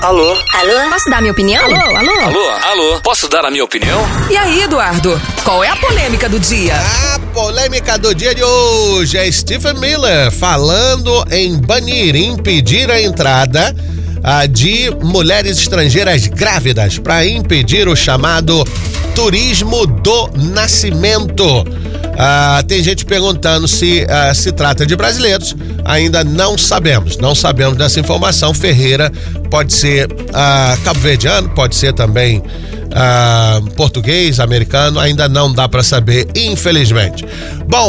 Alô? Alô? Posso dar minha opinião? Alô? Posso dar a minha opinião? E aí, Eduardo, qual é a polêmica do dia? A polêmica do dia de hoje é Stephen Miller falando em impedir a entrada de mulheres estrangeiras grávidas para impedir o chamado turismo do nascimento. Tem gente perguntando se se trata de brasileiros. Ainda não sabemos dessa informação. Ferreira pode ser cabo-verdiano, pode ser também português, americano, ainda não dá para saber, infelizmente. Bom,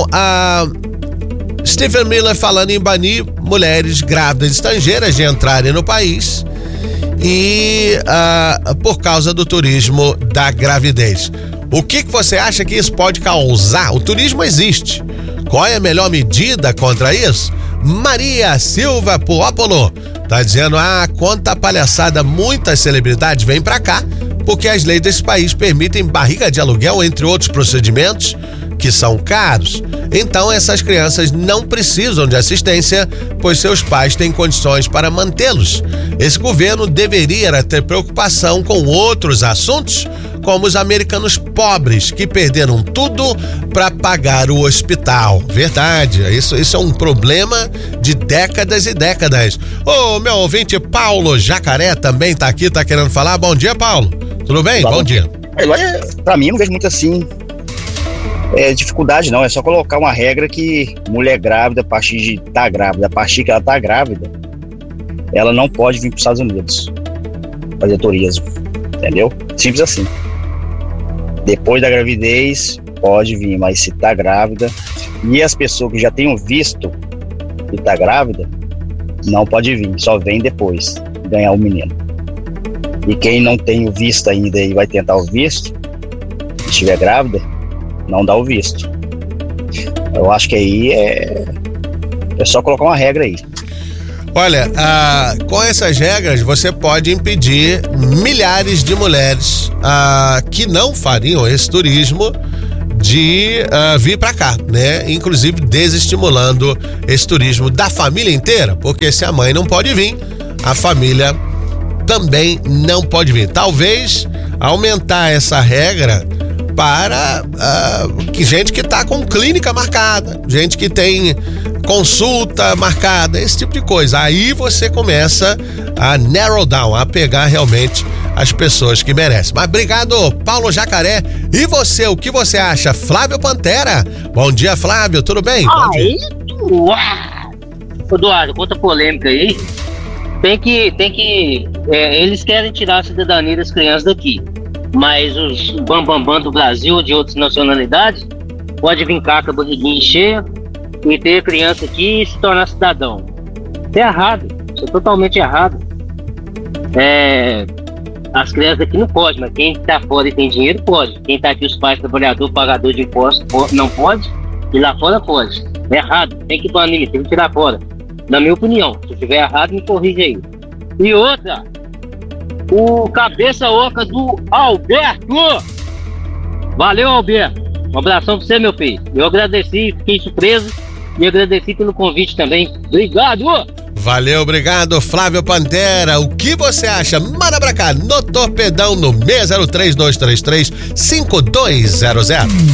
Stephen Miller falando em banir mulheres grávidas estrangeiras de entrarem no país e por causa do turismo da gravidez. O que você acha que isso pode causar? O turismo existe. Qual é a melhor medida contra isso? Maria Silva Puópolo tá dizendo: quanta palhaçada, muitas celebridades vêm pra cá porque as leis desse país permitem barriga de aluguel, entre outros procedimentos que são caros. Então essas crianças não precisam de assistência, pois seus pais têm condições para mantê-los. Esse governo deveria ter preocupação com outros assuntos, como os americanos pobres que perderam tudo para pagar o hospital. Verdade, isso é um problema de décadas e décadas. Meu ouvinte Paulo Jacaré também tá aqui, tá querendo falar. Bom dia, Paulo. Tudo bem? Bom dia. Pra mim, não vejo muito assim dificuldade, não. É só colocar uma regra que mulher grávida, a partir que ela tá grávida, ela não pode vir para os Estados Unidos fazer turismo, entendeu? Simples assim. Depois da gravidez pode vir, mas se tá grávida, e as pessoas que já têm o visto que tá grávida, não pode vir, só vem depois ganhar o menino. E quem não tem o visto ainda e vai tentar o visto, se estiver grávida, não dá o visto. Eu acho que aí é só colocar uma regra aí. Olha, com essas regras você pode impedir milhares de mulheres que não fariam esse turismo de vir para cá, né? Inclusive desestimulando esse turismo da família inteira, porque se a mãe não pode vir, a família também não pode vir. Talvez aumentar essa regra para gente que está com clínica marcada, gente que tem consulta marcada, esse tipo de coisa. Aí você começa a narrow down, a pegar realmente as pessoas que merecem. Mas obrigado, Paulo Jacaré. E você, o que você acha? Flávio Pantera. Bom dia, Flávio, tudo bem? Eduardo, conta polêmica aí. Eles querem tirar a cidadania das crianças daqui, mas os bambambam do Brasil, de outras nacionalidades, pode vir cá com a barriguinha cheia e ter criança aqui e se tornar cidadão. Isso é errado, isso é totalmente errado. As crianças aqui não podem, mas quem está fora e tem dinheiro pode. Quem está aqui, os pais, trabalhador, pagador de impostos, não pode, e lá fora pode. É errado, tem que banir, tem que tirar fora. Na minha opinião, se estiver errado, me corrija aí. E outra, o cabeça oca do Alberto. Valeu, Alberto. Um abração pra você, meu filho. Eu agradeci, fiquei surpreso e agradeci pelo convite também. Obrigado. Valeu, obrigado, Flávio Pantera. O que você acha? Manda pra cá no Torpedão no 603-233-5200.